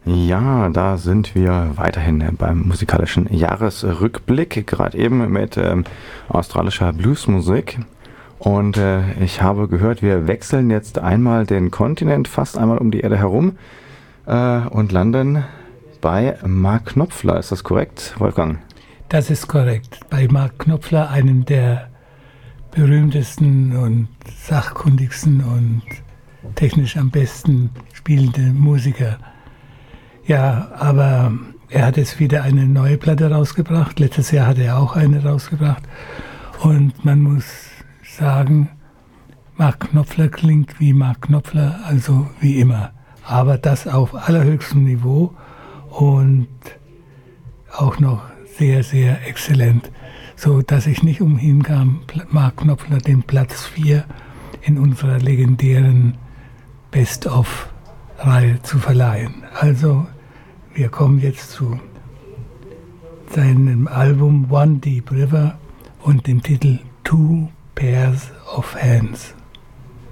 Ja, da sind wir weiterhin beim musikalischen Jahresrückblick, gerade eben mit australischer Bluesmusik. Und ich habe gehört, wir wechseln jetzt einmal den Kontinent, fast einmal um die Erde herum und landen bei Mark Knopfler. Ist das korrekt, Wolfgang? Das ist korrekt. Bei Mark Knopfler, einem der berühmtesten und sachkundigsten und technisch am besten spielenden Musiker. Ja, aber er hat jetzt wieder eine neue Platte rausgebracht. Letztes Jahr hat er auch eine rausgebracht. Und man muss sagen, Mark Knopfler klingt wie Mark Knopfler, also wie immer. Aber das auf allerhöchstem Niveau und auch noch sehr, sehr exzellent. So dass ich nicht umhin kam, Mark Knopfler den Platz 4 in unserer legendären Best-of-Reihe zu verleihen. Also wir kommen jetzt zu seinem Album One Deep River und dem Titel Two Pairs of Hands.